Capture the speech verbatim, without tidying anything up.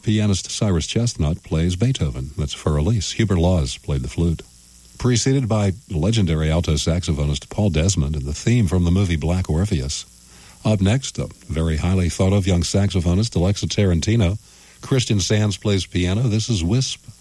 Pianist Cyrus Chestnut plays Beethoven. That's Für Elise. Hubert Laws played the flute. Preceded by legendary alto saxophonist Paul Desmond and the theme from the movie Black Orpheus. Up next, a very highly thought of young saxophonist Alexa Tarantino. Christian Sands plays piano. This is Wisp.